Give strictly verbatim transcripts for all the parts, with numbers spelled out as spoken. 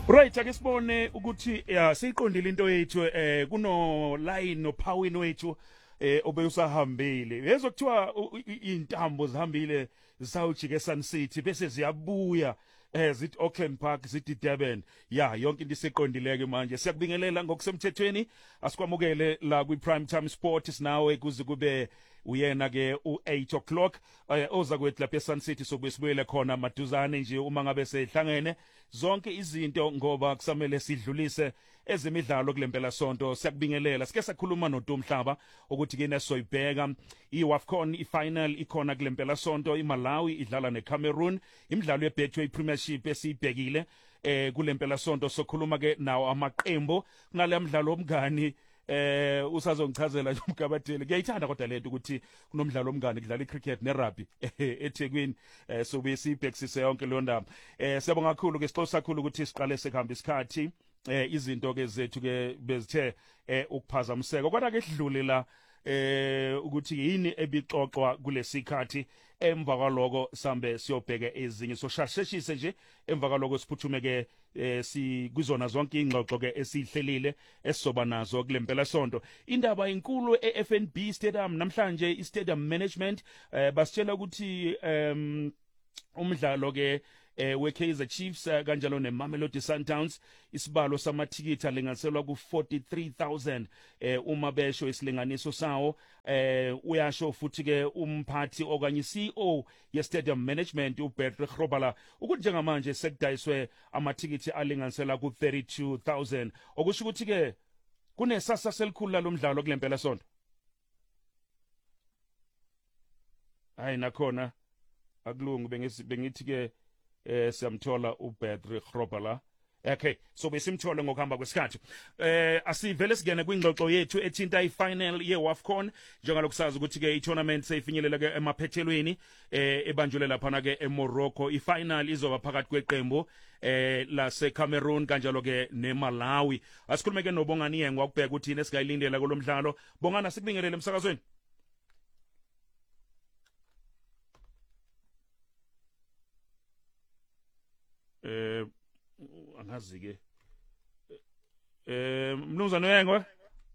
Right, ake sibone ukuthi ya siyiqondile into yethu eh kuno line no Phawini wethu eh obeyusahambile. Yezo kuthiwa intambo zihambile zisawujike eSun City bese ziyabuya eh zithi Auckland Park zithi Durban. Ya yonke into iseqondileke manje. Siyakubingelela ngokusemthethweni asikwamukele la kwi Prime Time Sport sinawe kuze kube uyena ke u eight o'clock oza kwethu lapha eSun City sokubesibuyele khona maduzane nje uma ngabe sehlangene zonke izinto ngoba kusamele sidlulise ezemidlalo kulempela sonto. Siyakubingelela sike sakhuluma noTumhlaba ukuthi kene soyibheka iWAFCON ifinal ikhona kulempela sonto. iMalawi idlala neCameroon, imidlalo yeBetway Premiership esiyibhekile eh kulempela sonto. Sokhuluma ke nawo amaqembu kunale mdlalo omngani eh usazongichazela nje umgabatheli. Ngiyayithanda kodwa lento ukuthi kunomdlalo omngane kudlala icricket nerugby eThekwini eh so besibhekisise yonke le ndaba. Eh siyabonga kakhulu ke sixoxa kakhulu ukuthi siqale sekuhamba isikhathi eh izinto ke zethu ke bezithe eh ukuphazamiseka kodwa ke sidlule la eh ukuthi yini ebixoxwa kulesikhathi emva kwaloko sambe siyobheka ezinye so shasheshise nje emva kwaloko siphuthume ke eh si kuzona zonke ingxoxo ke esihlelile esizoba nazo kulempela sonto. Indaba inkulu eF N B Stadium namhlanje iStadium Management eh basitshela ukuthi um umdlalo ke eh weKaizer Chiefs uh, kanjalo neMamelodi Sundowns isibalo samathikithi alinganiselwa ku forty-three thousand eh uma besho isilinganiso sawo eh uyasho futhi ke umphathi okanye C E O yeStadium Management uBertrand Grobler ukuthi njengamanje sekudayiswe amathikithi alinganisela ku thirty-two thousand okusho ukuthi ke kunesasa selikhulu lomdlalo kulempela sonto. Hayi nakhona akulungu bengithi ke eh siyamthola uBertrand Grobler. Okay, so besimthola ngokuhamba kwesikhathi. Eh asivele sigene kwingxoxo yethu ethinta ifinal yeWAFCON njengalokusazi ukuthi ke itournament seyifinyelela ke emaphethelweni eh ebanjule lapha ke eMorocco. Ifinal izoba phakathi kweqembu eh laseCameroon kanjalo ke neMalawi. Asikhulume ke noBongani Yengwa ukubheka ukuthi yini esigayilindela kulomdlalo. Bongana sikubingelele emsakazweni. Eh angazi ke eh mnumzane Yengwa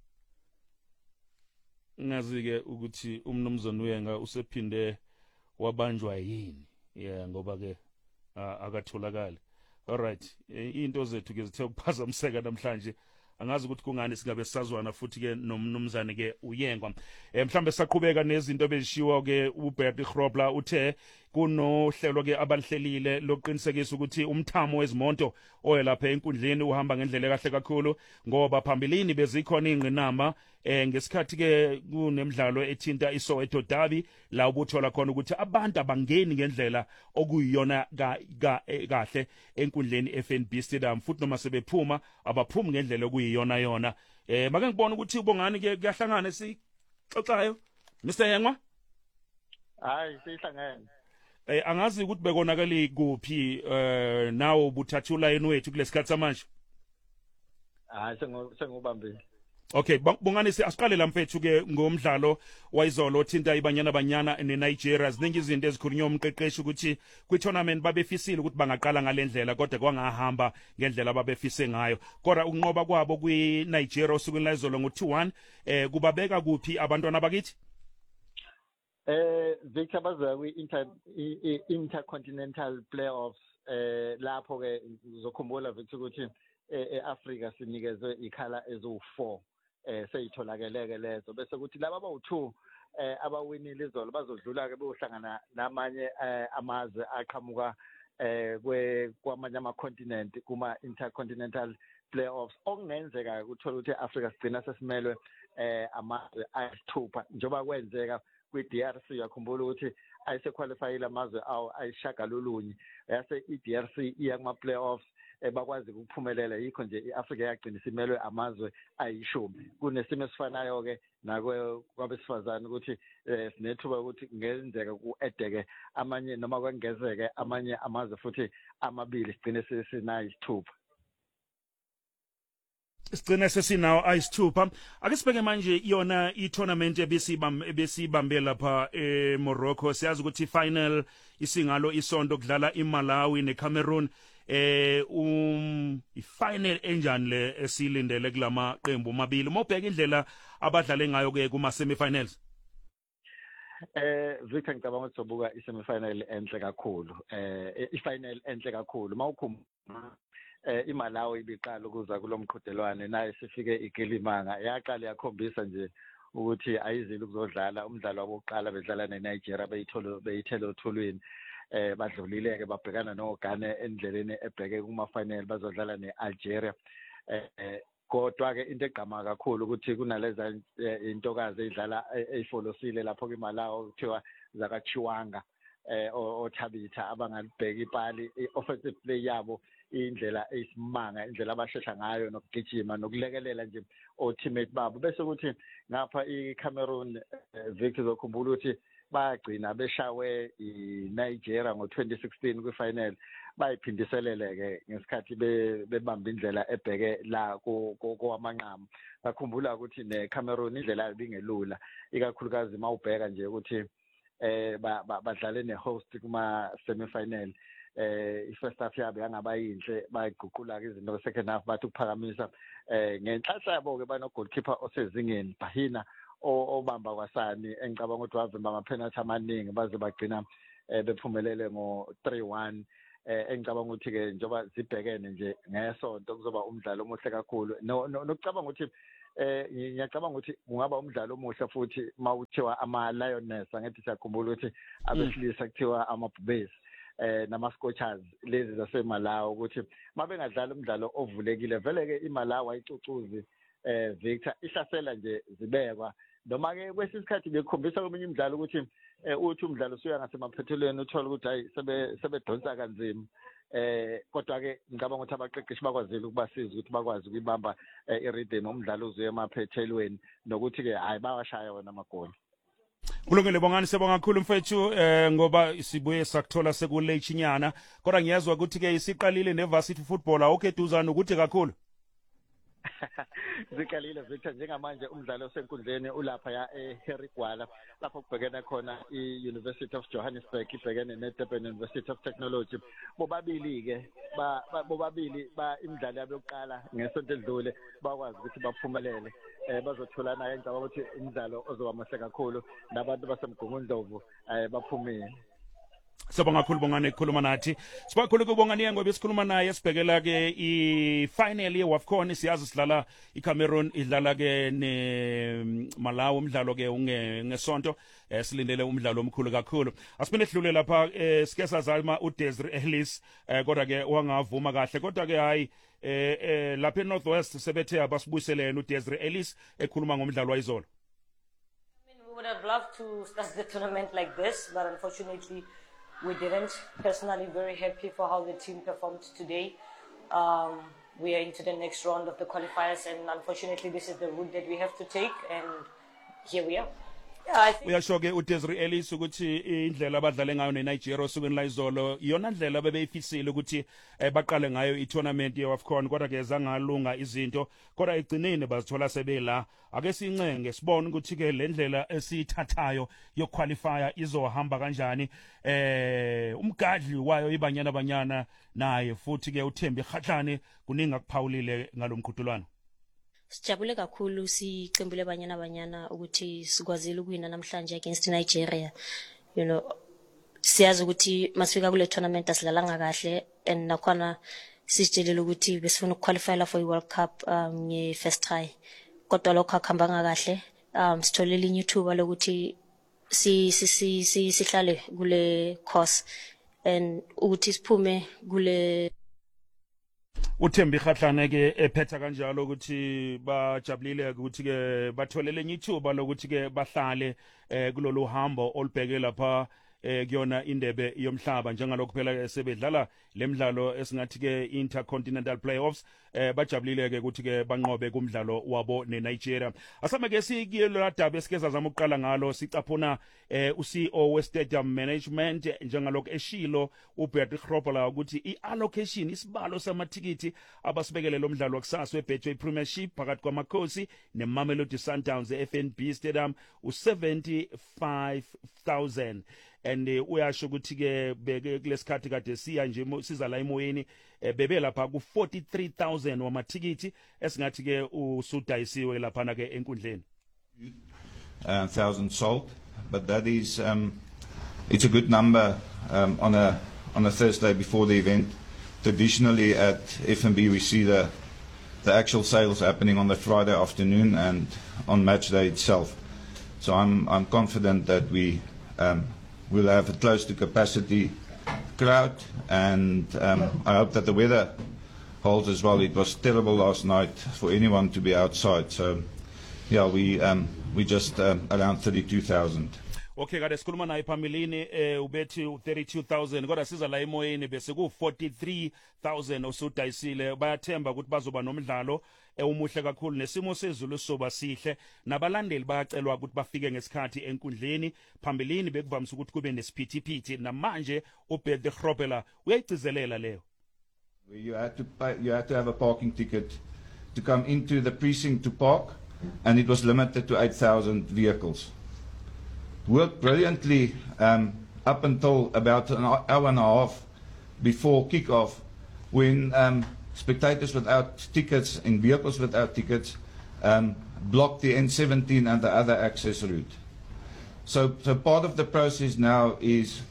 ngazi ke ukuthi umnumzane Yenga usephinde wabanjwa yini yeah ngoba ke akatholakala. All right, into zethu ke zithe ukuphazamiseka namhlanje angazi ukuthi kungani singabe sisazwana futhi ke nomnumzane ke uYengwa. Eh mhlambe saqhubeka nezinto bezishiwa ke uBertrand Grobler uthe kunohlelo ke abalihlelile lokuqinisekisa ukuthi umthamo wezimonto oyelapha enkundleni uhamba ngendlela kahle kakhulu ngoba phambilini bezikhona ingqinamba eh ngesikhathi ke kunemidlalo ethinta iSoweto Derby la ubuthola khona ukuthi abantu abangeni ngendlela okuyiyona kahle enkundleni F N B Stadium futhi noma sebephuma abaphumi ngendlela okuyiyona yona. Eh make ngibona ukuthi ubongani ke kuyahlangana sixoxayo Mister Yengwa. Hayi sihlangene. Eh angazi ukuthi bekonakala kuphi eh nawo ubuthathula yenu wethu kulesikhathi samanje. Hayi sengubambile. Okay, bongani asiqale la mfethu ke ngomdlalo wayizolo thinta ibanyana banyana neNigeria. Ziningi izinto ezikhulunywa umqeqeshi ukuthi kwi-tournament babefisile ukuthi bangaqala ngalendlela kodwa kwangahamba ngendlela babefise ngayo. Kodwa ukunqoba kwabo kwiNigeria osukwini la izolo ngo two one eh kubabeka kuphi abantwana bakithi? Eh Victor baza kwi inter intercontinental playoffs eh lapho ke uzokhumbula Victor ukuthi eAfrica sinikezwe ikhala ezu four eh seyitholakeleke lezo bese kuthi laba abawu two eh abawinile izolo bazodlula ke beyohlangana namanye amazwe aqhamuka eh kwamanye ama continent kuma intercontinental playoffs. Okungenzeka ukuthola ukuthi eAfrica sigcina sesimelwe eh amazwe ayisithupha njoba kwenzeka kwi-D R C. Yakhumbula ukuthi ayisequalifyile amazwe awo ayishagalolunye yase i-D R C iya kuma playoffs ebakwazi ukuphumelela yikho nje iAfrica yagcina isimelwe amazwe ayishumi. Kunesimo esifanayo ke nakwe kwabesifazana ukuthi sinethuba ukuthi ngenzeka kuedeke amanye noma kwengezeke amanye amazwe futhi amabili sigcine sesinayo-isithupha. Sigcina sesinawo ayisithupha. Ake sibheke manje yona i-tournament ebesibambe lapha eMorocco. Siyazi ukuthi final isingalo isonto kudlala iMalawi neCameroon. eh um ifinal enjani le esilindele kulama qembu mabili mawubheka indlela abadlale ngayo ke kuma semifinals. Eh Victor ngicabanga ukuthi sobuka i-semifinal enhle kakhulu eh i-final enhle kakhulu mawukhuluma eh iMalawi ibiqala ukuza kulomqhudelwane naye sifike iGilimanga yaqala yakhombisa nje ukuthi ayizile ukuzodlala umdlalo wokuqala bedlala neNigeria beyitholo beyithelo othulweni eh badlulile ke babhekana noGhana endleleni ebheke kuma final bazodlala neAlgeria eh kodwa ke into egqama kakhulu ukuthi kunaleza intokazi edlala eyifolosile lapho kwiMalawi kuthiwa zaka Chiwanga eh oThabitha abangalibheka ipali offensive play yabo indlela eyisimanga indlela abashesha ngayo nokugijima nokulekelela nje o teammate babo bese ukuthi ngapha iCameroon Victor zokhumbula ukuthi bagcina beshawe iNigeria ngo twenty sixteen kwifinal bayiphindiselele ke ngesikhathi bebamba indlela ebheke la kowamanqamu bakhumbula ukuthi neCameroon indlela ibingelula ikakhulukazi mawubheka nje ukuthi eh badlale nehost kuma semifinal eh ifirst half yabo yangaba yinhle bayiguqula ke izinto second half bathi ukuphakamisa eh ngenhlahla yabo ke bano goalkeeper osezingeni Bahina obamba kwasani engicabanga ukuthi wavimba ama penalty amaningi baze bagcina bephumelele ngo three one eh engicabanga ukuthi ke njoba zibhekene nje ngesonto kuzoba umdlalo omuhle kakhulu nokucabanga ukuthi eh ngiyacabanga ukuthi kungaba umdlalo omuhle futhi mawuthiwa ama Lioness angithi siyakhumbula ukuthi abesilisa kuthiwa amabhubesi eh nama Scorchers lezi zaseMalawi ukuthi mabengadlala umdlalo ovulekile vele ke iMalawi ayicucuzi eh Victor ihlasela nje zibekwa noma ke kwesisikhathi bekhombisa kweminye imidlalo ukuthi uthi umdlalo usuya ngasemaphethelweni uthola ukuthi hayi sebe sebedonsa kanzima eh kodwa ke ngicabanga ukuthi abaqeqeshi bakwazile ukubasiza ukuthi bakwazi ukubamba irhythm umdlalo uzuye emaphethelweni nokuthi ke hayi bawashaya wona amagoli. Kulungile bongani sebonga kakhulu mfethu eh ngoba sibuye sakuthola sekulechinyana kodwa ngiyazwa ukuthi ke isiqalile nevarsity football awukhe duzana ukuthi kakhulu. Zikalile Victor njengamanje umdlalo osenkundleni ulapha ya eHarry Gwala lapho kubhekene khona iUniversity of Johannesburg ibhekene neDurban University of Technology bobabili ke ba bobabili ba imidlalo yabo yokuqala ngesonto edlule bakwazi ukuthi baphumelele eh bazotholana yenza ukuthi umdlalo ozoba mahle kakhulu nabantu basemgungundlovu eh baphumile. Sibonga kakhulu bongane ukukhuluma nathi. Sibakhulu kubongani ngoba sikhuluma naye sibhekela ke i-final ye-WAFCON siyazi sidlala iCameroon idlala ke neMalawi umdlalo ke ngesonto eh silindele umdlalo omkhulu kakhulu. Asiphinde sidlule lapha eh sike sazama uDesiree Ellis eh kodwa ke wangavuma kahle kodwa ke hayi eh lapha eNorthwest sebethe abasibuyiselene uDesiree Ellis ekhuluma ngomdlalo wayizolo. I mean, we would have loved to start the tournament like this, but unfortunately we didn't. Personally, very happy for how the team performed today. Um, we are into the next round of the qualifiers, and unfortunately, this is the route that we have to take, and here we are. Yeah, I think uyasho ke uDesiree Ellis ukuthi indlela abadlale ngayo neNigeria osukeni la izolo iyona ndlela bebeyifisile ukuthi baqale ngayo i-tournament ye-WAFCON kodwa ke zangalunga izinto kodwa egcineni bazithola sebela ake sincenge sibone ukuthi ke le ndlela esithathayo yokuqualifya izohamba kanjani eh umgadli wayo ibanyana banyana naye futhi ke uThembi Kgatlane kuningi akuphawulile ngalomqhudelwano. Sijabule kakhulu siqembule banyana banyana ukuthi sikwazile ukuwina namhlanje against Nigeria. You know, siyazi ukuthi masifika kule tournament asidlalanga kahle and nakhona sisitshelile ukuthi besifuna ukuqualify for iWorld Cup um nge first try. Kodwa lokho akhambanga kahle. Um sitholile inyithuba lokuthi si si si sihlale kule course and ukuthi siphume kule uThembi Kgatlane ke ephetha kanjalo ukuthi bajabulile ukuthi ke batholele inyithuba lokuthi ke bahlale kulolu hambo olubheke lapha kuyona indebe yomhlaba njengalokho phela sebedlala lemidlalo esingathi ke intercontinental playoffs eh bajabulile ke ukuthi ke banqobe kumdlalo wabo neNigeria. Asame ke sikuyelo ladaba esikeza zama ukuqala ngalo sicaphuna eh u C E O we Stadium Management njengalokho eshilo uBeatrice Grobbelaar ukuthi iallocation isibalo samathikithi abasibekele lo mdlalo wakusasa weBetway Premiership phakathi kwamakhosi neMamelodi Sundowns eF N B Stadium u seventy-five thousand. And uyasho ukuthi ke beke kulesikhathi kade siya nje siza la emoyeni bebe lapha ku forty-three thousand wamathikithi esingathi ke usudayisiwe lapha na ke enkundleni. Uh, thousand sold, but that is um, it's a good number um, on a on a Thursday before the event. Traditionally at F N B we see the the actual sales happening on the Friday afternoon and on match day itself. So I'm I'm confident that we um, will have a close to capacity crowd, and um, I hope that the weather holds as well. It was terrible last night for anyone to be outside. So yeah, we um, we just um, around thirty-two thousand. Okay, kade sikhuluma naye phambilini eh ubethi thirty-two thousand kodwa siza la emoyeni bese ku forty-three thousand osudayisile. Bayathemba ukuthi bazoba nomdlalo umuhle kakhulu nesimo sezulu soba sihle nabalandeli bayacelwa ukuthi bafike ngesikhathi enkundleni. Phambilini bekuvamisa ukuthi kube nesiphithiphithi namanje uBeatrice Grobbelaar uyayicizelela leyo. You had to pay, you had to have a parking ticket to come into the precinct to park, and it was limited to eight thousand vehicles. Worked brilliantly um, up until about an hour and a half before kick-off, when um, spectators without tickets and vehicles without tickets um, blocked the N seventeen and the other access route. So, so part of the process now is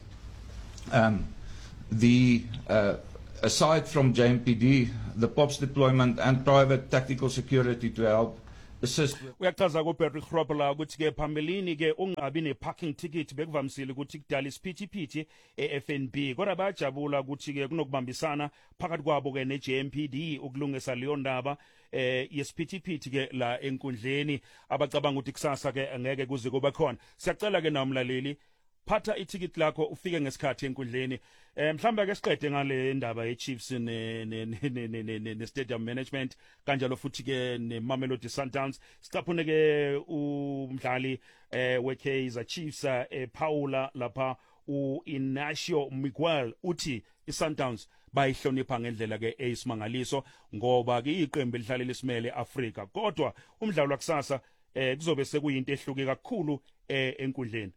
um, the uh, aside from J M P D, the P O P S deployment and private tactical security to help assist. Uyachaza kuBeatrice Grobbelaar ukuthi ke phambilini ke ungabi neparking ticket bekuvamisile ukuthi kudala isiphithiphithi eF N B kodwa bayajabula ukuthi ke kunokubambisana phakathi kwabo ke neJ M P D ukulungisa leyo ndaba eh yesiphithiphithi ke la enkundleni abacabanga ukuthi kusasa ke angeke kuze kuba khona. Siyacela ke namlaleli phatha iticket lakho ufike ngesikhathi enkundleni. Eh mhlawumbe ke siqede ngale ndaba yeChiefs ne ne Stadium Management kanjalo futhi ke neMamelodi Sundowns. Sicaphune ke umdlali eh weKaizer Chiefs eh Paula lapha u Inacio Miguel uthi iSundowns bayihlonipha ngendlela ke eyisimangaliso ngoba ke iqembu elidlalela isimele Africa kodwa umdlalo wakusasa eh kuzobe sekuyinto ehluke kakhulu eh enkundleni.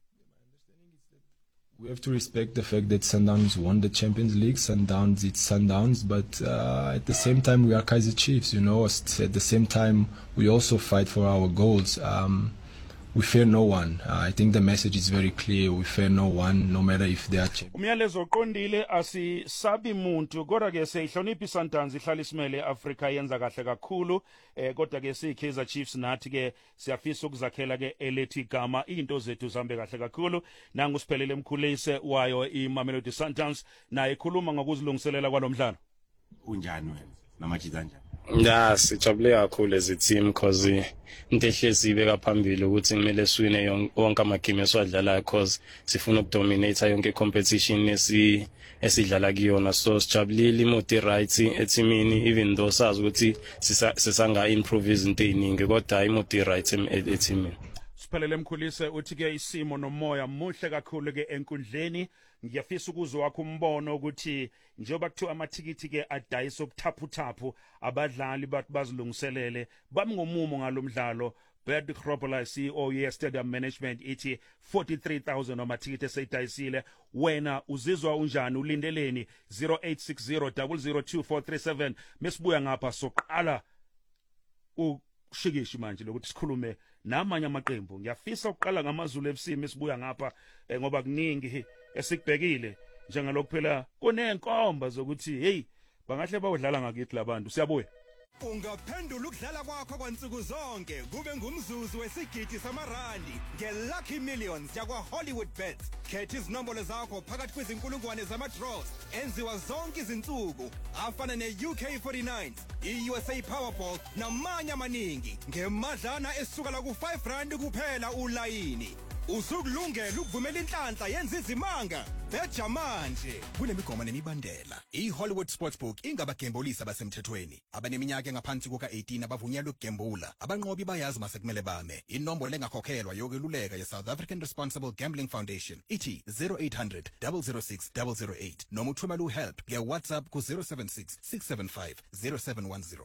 We have to respect the fact that Sundowns won the Champions League. Sundowns, it's Sundowns, but uh, at the same time, we are Kaizer Chiefs, you know. At the same time, we also fight for our goals. Um, we fear no one. Uh, I think the message is very clear. We fear no one, no matter if they are champions. Umyalezo oqondile asisabi muntu kodwa ke seyihlonipha iSundowns ihlala isimele Africa yenza kahle kakhulu eh kodwa ke siKaizer Chiefs nathi ke siyafisa ukuzakhela ke elethi gama into zethu zambe kahle kakhulu. Nangu siphelele emkhulise wayo iMamelodi Sundowns naye ekhuluma ngokuzilungiselela kwalomdlalo. Unjani wena namajita kanjani? Yeah, sijabule kakhulu as a team because into ehlezi ibeka phambili ukuthi kumele siwine wonke amagame esiwadlalayo because sifuna ukudominate yonke competition esi esidlala kuyona. So sijabulile imoti right eteamini even though sazi ukuthi sisanga improve izinto eziningi kodwa imoti right eteamini. Siphelele emkhulise uthi ke isimo nomoya muhle kakhulu ke enkundleni. Ngiyafisa ukuzwa wakho umbono ukuthi njengoba kuthiwa amathikithi ke adayisa okuthaphu thaphu abadlali bathi bazilungiselele bami ngomumo ngalomdlalo. Beatrice Grobbelaar C E O ye Stadium Management ithi forty-three thousand amathikithi eseyidayisile. Wena uzizwa unjani ulindeleni? zero eight six zero zero zero two four three seven. Mesibuya ngapha soqala ushikishi manje lokuthi sikhulume namanye amaqembu. Ngiyafisa ukuqala ngamaZulu F C mesibuya ngapha eh, ngoba kuningi esikubhekile njengalokho phela kunenkomba zokuthi hey bangahle bawudlala ngakithi labantu. Siyabuya. Ungaphendula ukudlala kwakho kwansuku zonke kube ngumzuzu wesigidi samarandi ngeLucky Millions yakwa Hollywood Bets. Khetha izinombolo zakho phakathi kwezinkulungwane zama-draws enziwa zonke izinsuku afana ne-U K forty-nine, i-U S A Powerball namanye amaningi ngemadlana esuka la ku five rand kuphela ulayini. Usukulungela ukuvumela inhlanhla yenza izimanga. Beja manje kunemigomo nemibandela. I-Hollywood Sportsbook ingabagembulisi abasemthethweni. Abaneminyaka engaphansi kuka eighteen abavunyelwe ukugembula. Abanqobi bayazi masekumele bame. Inombolo engakhokhelwa yokweluleka ye-South African Responsible Gambling Foundation ithi zero eight hundred, zero zero six, zero zero eight noma uthumela uhelp nge-WhatsApp ku zero seven six, six seven five, zero seven one zero.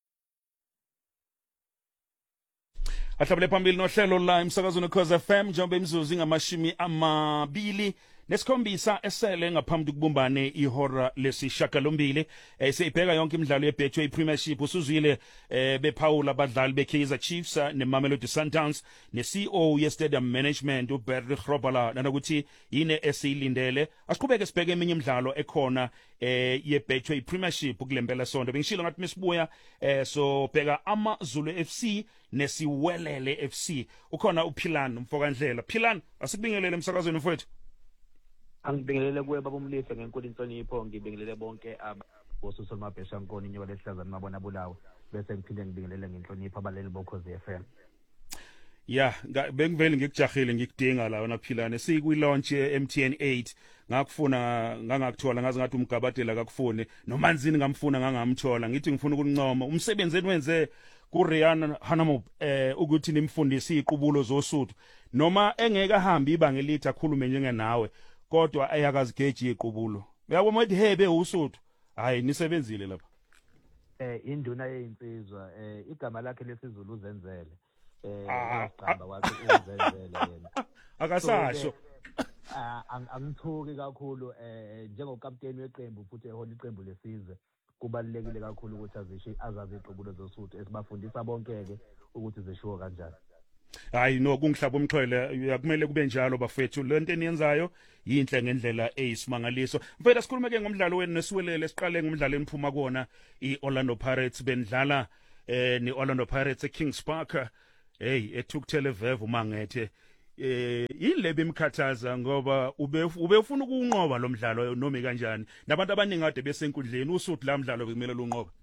Ahlabele phambili nohlelo la emsakazweni Khoza F M njengoba imizuzu ngamashumi amabili nesikhombisa esele ngaphambi kubumbane ihora lesishagalombili eh seyibheka yonke imidlalo yeBetway Premiership usuzwile eh bephawula abadlali beKaizer Chiefs neMamelodi Sundowns ne-C E O ye-Stadium Management uBerry Grobler nanokuthi yini esiyilindele asiqhubeke sibheke eminye imidlalo ekhona eh yeBetway Premiership kulempela sonto bengishilo ngathi misibuya eh so bheka amaZulu F C nesiwelele F C ukhona uPhilan umfokandlela Philan asikubingelele emsakazweni mfowethu. Angibingelele kuwe baba umlife ngenkulu inhlonipho ngibingelele bonke abosuse mabhesha nkoni nyoba lesihlaza nibabona bulawe bese ngiphinde ngibingelele ngenhlonipho abaleli bokhozi F M. Yeah, bengivele ngikujahile ngikudinga la wona Philane sikwi launch ye M T N eight ngakufuna ngangakuthola ngaze ngathi umgabadela akakufuni nomanzini ngamfuna ngangamthola ngithi ngifuna ukuncoma umsebenzi enwenze ku Rihanna Hanamo eh ukuthi nimfundise iqubulo zosuthu noma engeke ahambe ibanga elithi akhulume njenge nawe kodwa ayakazigeji iqubulo uyabona ukuthi hebe usuthu hayi nisebenzile lapha eh induna yeyinsizwa eh igama lakhe lesizulu uzenzele eh aqamba wathi uzenzele yena akasasho angithuki kakhulu eh njengokapteni weqembu futhi eholi iqembu lesizwe kubalekile kakhulu ukuthi azisho azazi iqubulo zosuthu esibafundisa bonke ke ukuthi zishiwo kanjani. Hayi no kungihlaba umxhwele yakumele kube njalo bafethu lento eniyenzayo yinhle ngendlela eyisimangaliso mfethu sikhulume ke ngomdlalo wenu nesiwelele siqale ngomdlalo eniphuma kona iOrlando Pirates bendlala eh neOrlando Pirates eKings Park hey ethukuthele vevu mangethe eh yilebe imkhathaza ngoba ube ube ufuna ukunqoba lo mdlalo noma kanjani nabantu abaningi ade besenkundleni usuthu la mdlalo bekumele lunqoba.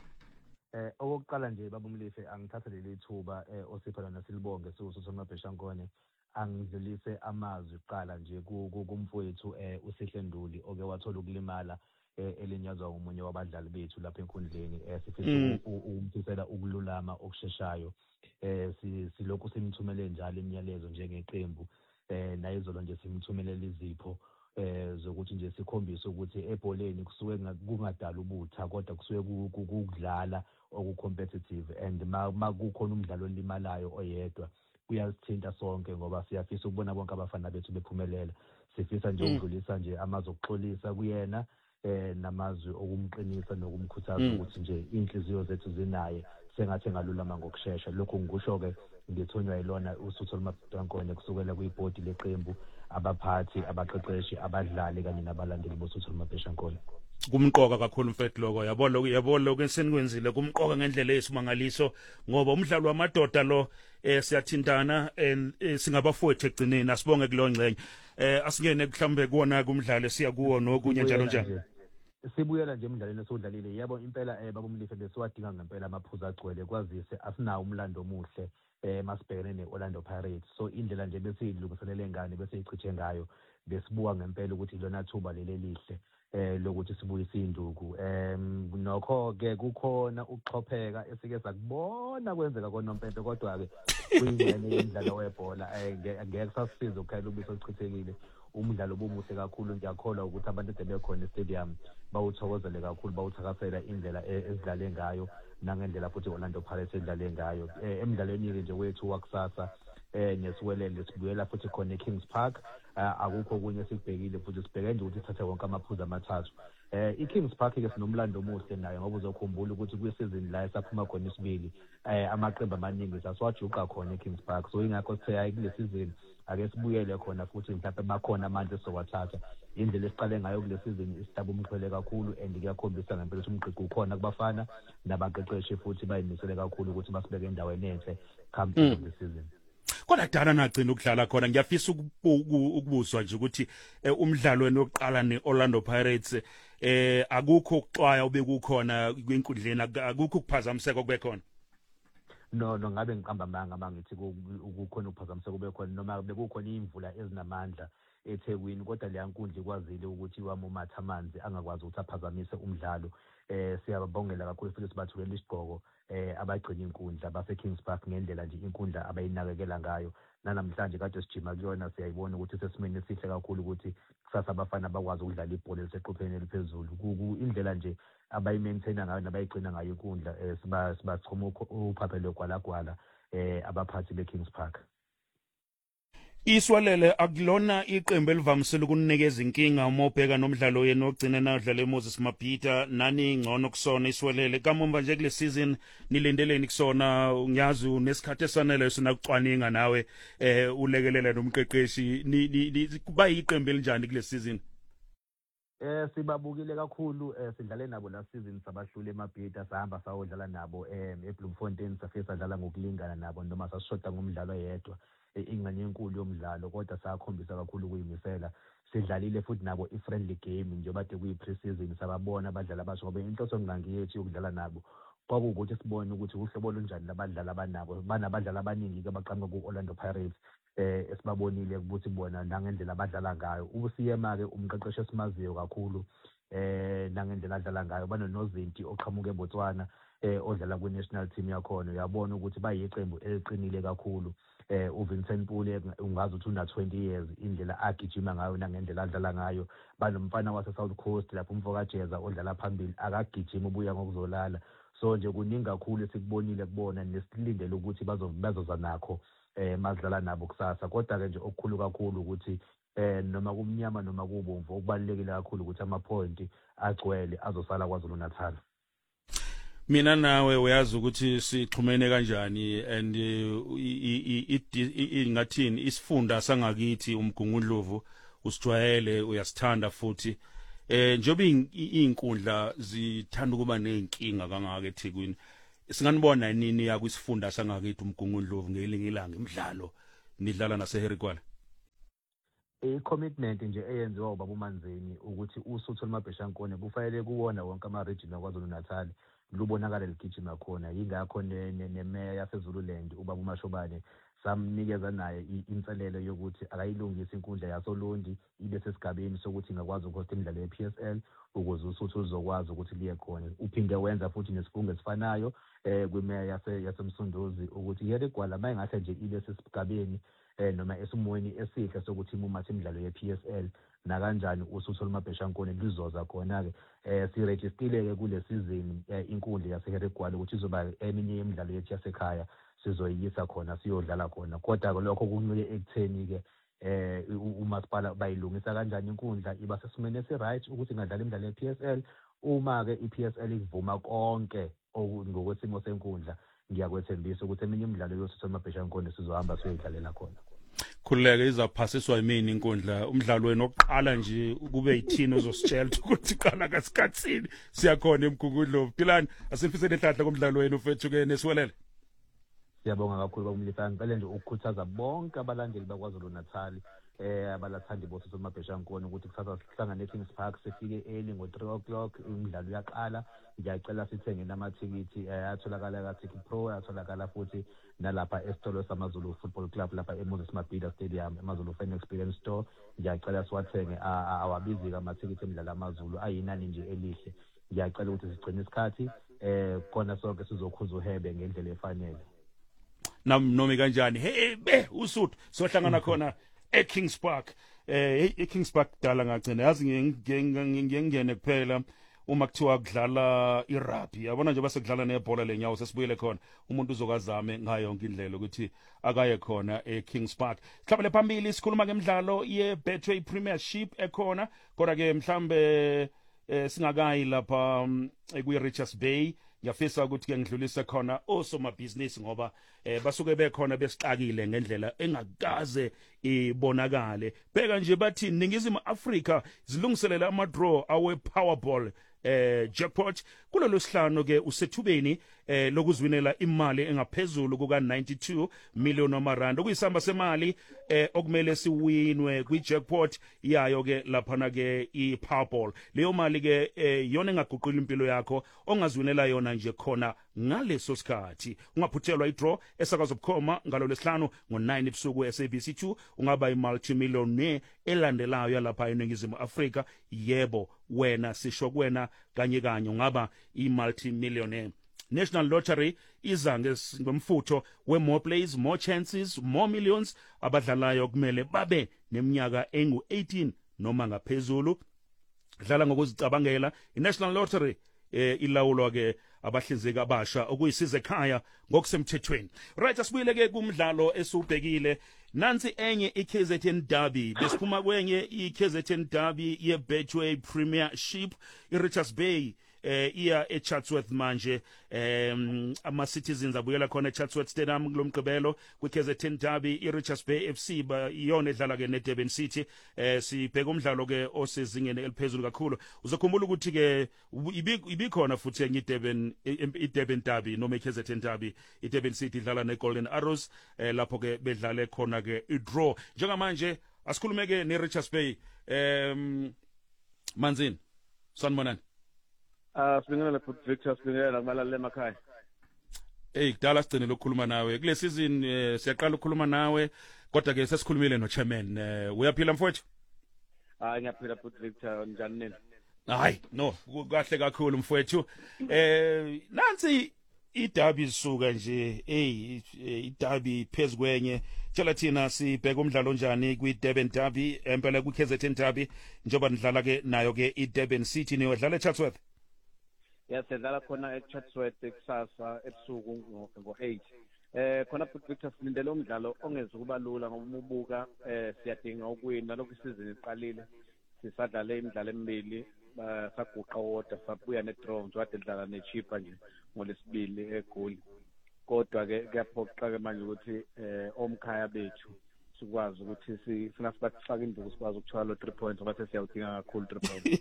Eh okokuqala nje baba umlife angithathe leli thuba eh osipha lona silibonge siwusuthu mabhesha nkone angidlulise amazwi qala nje kumfowethu eh uSihle Nduli oke wathola ukulimala eh elinyazwa umunye wabadlali bethu lapha enkundleni eh sifisa umthisela ukululama okusheshayo eh silokhu simthumele njalo imiyalezo njengeqembu eh nayizolo nje simthumelela izipho eh zokuthi nje sikhombise ukuthi ebholeni kusuke kungadala ubutha kodwa kusuke kukudlala oku-competitive and makukhona umdlalo olimalayo oyedwa kuyasithinta sonke ngoba siyafisa ukubona bonke abafana bethu bephumelela sifisa nje ukudlulisa nje amazwi okuxolisa kuyena eh namazwi okumqinisa nokumkhuthaza ukuthi nje inhliziyo zethu zinaye sengathi ngalulama ngokusheshsha lokho ngikusho ke ngithunywa yilona usuthu lomabhankone kusukela kuyibhodi leqembu abaphathi abaqeqeshi abadlali kanye nabalandeli bosuthu lomabhesha nkone. Kumqoka kakhulu mfethu lokho yabo lokho yabo lokho esenikwenzile kumqoka ngendlela esimangaliso ngoba umdlalo wamadoda lo eh siyathintana eh singabafowethu egcineni asibonge kulongcenye eh asingene mhlambe kuona kumdlalo siya kuwo nokunye njalo njalo. Sibuyela nje emidlalweni esodlalile yabo impela eh baba umlife besiwadinga ngempela amaphuzu agcwele kwazise asinawo umlando omuhle eh masibhekene neOrlando Pirates so indlela nje besiyilungiselele ngane bese ichithe ngayo besibuka ngempela ukuthi lona thuba leli lihle eh lokuthi sibuyise induku em nokho ke kukhona ukuxhopheka esike sakubona kwenzeka konompempe kodwa ke kuyingane yendlalo webhola ngeke sasisiza ukukhayela ubisi oluchithekile umdlalo bomuhle kakhulu ngiyakholwa ukuthi abantu ede bekhona e-stadium bawuthokozele kakhulu bawuthakasela indlela esidlale ngayo nangendlela futhi Orlando Pirates edlale ngayo emidlalweni nje wethu wakusasa eh nesiwelele sibuyela futhi khona eKings Park akukho kunye sikubhekile futhi sibheke nje ukuthi sithathe wonke amaphuzu amathathu eh iKings Park ke sinomlando omuhle nayo ngoba uzokhumbula ukuthi kwisizini la esaphuma khona isibili eh amaqembu amaningi sasiwajuqa khona eKings Park so ingakho sithe hayi kule season ake sibuyele khona futhi mhlawumbe bakhona amandla esizowathatha indlela esiqale ngayo kule season isihlaba umxhwele kakhulu and kuyakhombisa ngempela ukuthi umqiqo ukhona kubafana nabaqeqeshi futhi bayimisele kakhulu ukuthi basibeke endaweni enhle come to the season. Kodwa dala nagcina ukudlala khona ngiyafisa ukubuzwa nje ukuthi umdlalo wenu oqala neOrlando Pirates eh akukho ukuxwaya obekukhona kwinkundleni akukho ukuphazamiseka kube khona. no no ngabe ngiqamba amanga mangithi ukukhona ukuphazamisa kube khona noma bekukhona imvula ezinamandla eThekwini kodwa leya nkundla ikwazile ukuthi wamumatha amanzi angakwazi ukuthi aphazamise umdlalo. Eh siyababongela kakhulu futhi sibathulele isigqoko eh abagcina inkundla base Kings Park ngendlela nje inkundla abayinakekela ngayo. Nanamhlanje kade sijima kuyona siyayibona ukuthi sesimene sihle kakhulu ukuthi kusasa abafana bakwazi ukudlala ibhola eliseqopheni eliphezulu. Indlela nje abayimaintaina ngayo nabayigcina ngayo inkundla eh siba sibachoma uphaphelo gwalagwala eh abaphathi beKings Park. Iswalele akulona iqembu elivamisile ukunikeza inkinga uma ubheka nomdlalo yenu ogcina nadlala eMoses Mabhida nani ngcono kusona Iswalele kamumva nje kule season nilendeleni kusona ngiyazi unesikhathi esanele sinakucwaninga nawe eh ulekelela nomqeqeshi ni kuba iqembu elinjani kule season? Eh sibabukile kakhulu eh sidlale nabo la season sabahlule eMabhida sahamba sayodlala nabo eh eBloemfontein safika sadlala ngokulingana nabo noma sasishoda ngomdlalo yedwa. Ingxenye enkulu yomdlalo kodwa sakhombisa kakhulu ukuyimisela. Sidlalile futhi nabo i-friendly game njengoba de kuyi-pre-season sababona abadlali abasha ngoba inhloso ngilangi yethu yokudlala nabo kwakuwukuthi sibone ukuthi uhlobo olunjani labadlali abanabo banabadlali abaningi ke abaqhamuka ku-Orlando Pirates eh esibabonile ukuthi bona nangendlela abadlala ngayo. Ubusiyema ke umqeqeshi esimaziyo kakhulu eh nangendlela adlala ngayo banonozinti oqhamuka eBotswana eh odlala ku-national team yakhona. Uyabona ukuthi bayiqembu eliqinile kakhulu. Eh uVincent Pule ungazi ukuthi una twenty years indlela agijima ngayo nangendlela adlala ngayo. Banomfana wase South Coast lapho umfoka Jeza odlala phambili akagijima ubuya ngokuzolala. So nje kuningi kakhulu esikubonile kubona nesilindele ukuthi bazoza nakho eh madlala nabo kusasa. Kodwa ke nje okukhulu kakhulu ukuthi eh noma kumnyama noma kubomvu okubalekile kakhulu ukuthi ama point agcwele azosala kwaZulu Natal. Mina nawe uyazi ukuthi sixhumene kanjani and ingathini isifunda sangakithi uMgungundlovu usijwayele uyasithanda futhi eh njobe izinkundla zithanda kuba nezinkinga kangaka eThekwini singanibona nini yakwisifunda sangakithi uMgungundlovu ngelinye ilanga imidlalo nidlala naseHerikwana? I-commitment nje eyenziwa ubaba uManzini ukuthi usuthu lomabheshankone kufanele kuwona wonke ama-region akwaZulu Natal lubonakala ligijima khona. Yingakho nemeya yaseZululand ubaba uMashobane samnikeza naye inselelo yokuthi akayilungisa inkundla yasoLondi ibe sesigabeni sokuthi ingakwazi ukuhosta imidlalo ye-P S L ukuze usuthu luzokwazi ukuthi liye khona. Uphinde wenza futhi nesifungo esifanayo eh kwimeya yaseMsunduzi ukuthi iHerikwana mayingahle nje ibe sesigabeni eh noma esimweni esihle sokuthi imumathe imidlalo ye-P S L na kanjani usuthu lomabheshankone lizoza khona ke eh sirejistile ke kule season inkundla yaseHerikwana ukuthi izoba eminye yemidlalo yethu yasekhaya sizoyisa khona siyodlala khona. Kodwa lokho kuncike ekutheni ke eh umasipala bayilungisa kanjani inkundla iba sesimene esi-right ukuthi ingadlala imidlalo ye-P S L. Uma ke i-P S L ivuma konke ngokwesimo senkundla ngiyakwethembisa ukuthi eminye imidlalo yosuthu lomabheshankone sizohamba siyoyidlalela khona. Khululeke izaphasiswa yimini inkundla umdlalo wenu oqala nje kube yithini ozositshela ukuthi qala kasikhatsini siyakhona eMgungundlovu. Philani asifisele enhlanhla komdlalo wenu mfethu ke nesiwelele. Siyabonga kakhulu bakumlisa ngicela nje ukukhuthaza bonke abalandeli bakwaZulu Natal eh abalathanda ibosuthu lomabheshankone ukuthi kusasa sihlangane eKings Park sifike early ngo three o'clock umdlalo uyaqala. Ngiyacela sithenge namathikithi ayatholakala kaTicket Pro ayatholakala futhi nalapha esitolo samaZulu Football Club lapha eMoses Mabhida Stadium eMaZulu Fan Experience Store. Ngiyacela siwathenge awabizi kamathikithi emidlalo amaZulu ayinani nje elihle. Ngiyacela ukuthi sigcine isikhathi eh khona sonke sizokhuza uhebe ngendlela efanele. Nam nomi kanjani hey be usuthu sohlangana khona eKings Park eh eKings Park dala ngagcina yazi ngiyengene kuphela uma kuthiwa kudlala irugby. Yabona nje base kudlala nebhola lenyawo sesibuyele khona umuntu uzokazame ngayo yonke indlela ukuthi akaye khona eKings Park. Sihlabele phambili sikhuluma ngemidlalo yeBetway Premiership ekhona kodwa ke mhlambe singakayi lapha ekuyiRichards Bay. Ngiyafisa ukuthi ke ngidlulise khona osomabhizinisi ngoba eh basuke bekhona besiqakile ngendlela engakaze ibonakale. Bheka nje bathi Ningizimu Afrika zilungiselela ama draw awe Powerball eh jackpot kulolu sihlanu ke usethubeni eh lokuzwinela imali engaphezulu kuka ninety-two million wamarand okuyisamba semali eh okumele siwinwe kwi jackpot yayo ke laphana ke i Powerball. Leyo mali ke eh, yona engaguqula impilo yakho ongazwinela yona nje khona ngaleso sikhathi. Ungaphuthelwa idraw esakazo bukhoma ngalo lesihlanu ngo nine ebusuku S A B C two ungaba i multimillionaire elandelayo lapha eNingizimu Afrika. Yebo wena sisho kuwena kanye kanye ungaba i multimillionaire. National Lottery iza ngomfutho we more plays, more chances, more millions. Abadlalayo kumele babe neminyaka engu eighteen noma ngaphezulu. Dlala ngokuzicabangela. I-National Lottery eh, ilawulwa ke abahlinzeki abasha okuyisiza ekhaya ngokusemthethweni. Right, asibuyele ke kumdlalo esubhekile. Nansi enye i-K Z N Derby. Besiphuma kwenye i-K Z N Derby ye-Betway Premiership. I-Richards Bay eh iya eChatsworth manje em ama Citizens abuyela khona eChatsworth Stadium kulomgqibelo kwi-K Z N Derby. I-Richards Bay F C ba iyona edlala ke neDurban City. Eh sibheka umdlalo ke osezingeni eliphezulu kakhulu. Uzokhumbula ukuthi ke ibikhona futhi enye iDurban iDurban Derby noma i-K Z N Derby. iDurban City idlala neGolden Arrows eh lapho ke bedlale khona ke idraw. Njengamanje asikhulumeke neRichards Bay. Em Manzini sanibonani. Ah sibingelela futhi Victor sibingelela kumalale emakhaya. Hey kudala sigcinele ukukhuluma nawe kule season eh, siyaqala ukukhuluma nawe kodwa ke sesikhulumile no chairman eh, uyaphila mfowethu? Ah ngiyaphila futhi Victor njani nini? Hayi no kahle kakhulu mfowethu. Eh nansi iDerby isuka nje hey iDerby phezukwenye tshela thina sibheka umdlalo onjani kwiDurban Derby empela kwi-K Z N Derby njoba nidlala ke nayo ke iDurban City niyodlala eChatsworth. Yes, sedlala khona eChatsworth kusasa ebusuku ngo eight. Eh khona futhi Victor silindele umdlalo ongeze kuba lula ngoba ubuka eh siyadinga ukuwina lokhu isizini iqalile. Sisadlala imidlalo emibili saguqa wodwa sabuya nedraw nje dlala neChipa nje ngolesibili eGoli. Kodwa ke kuyaphoqa ke manje ukuthi eh omkhaya bethu sikwazi ukuthi sifuna sibafake induku sikwazi ukuthola lo three points ngoba sesiyawudinga kakhulu three points.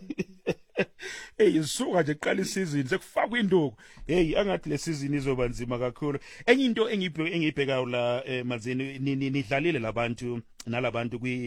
Hey isuka nje qala isizini sekufakwa induku. Hey angathi le season izoba nzima kakhulu. Enye into engibheka engibheka la Manzini nidlalile labantu nalabantu kwi